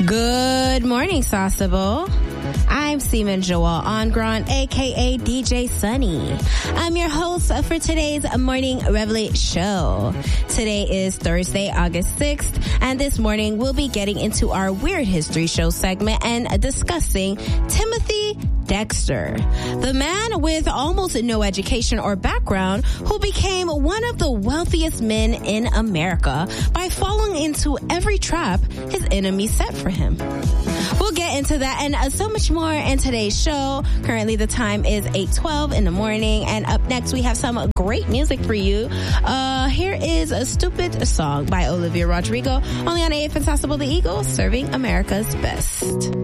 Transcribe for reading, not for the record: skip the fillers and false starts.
Good morning, Sauceable. I'm Seaman Joel Ongron, aka DJ Sunny. I'm your host for today's Morning Revelate show. Today is Thursday, August 6th, and this morning we'll be getting into our Weird History Show segment and discussing Timothy Dexter, the man with almost no education or background who became one of the wealthiest men in America by falling into every trap his enemies set for him. We'll get into that and so much more in today's show. Currently, the time is 8:12 in the morning, and up next we have some great music for you. Here is a Stupid Song by Olivia Rodrigo, only on AF and Sauceable the Eagle, serving America's best.